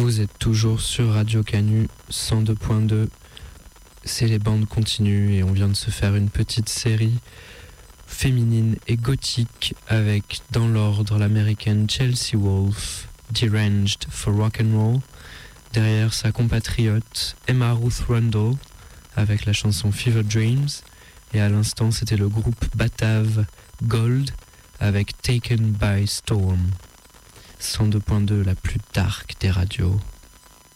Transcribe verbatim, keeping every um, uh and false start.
Vous êtes toujours sur Radio Canu cent deux point deux. C'est les bandes continues et on vient de se faire une petite série féminine et gothique avec, dans l'ordre, l'américaine Chelsea Wolfe, Deranged for Rock and Roll. Derrière, sa compatriote Emma Ruth Rundle avec la chanson Fever Dreams. Et à l'instant, c'était le groupe batave Gold avec Taken by Storm. cent deux point deux, la plus dark des radios.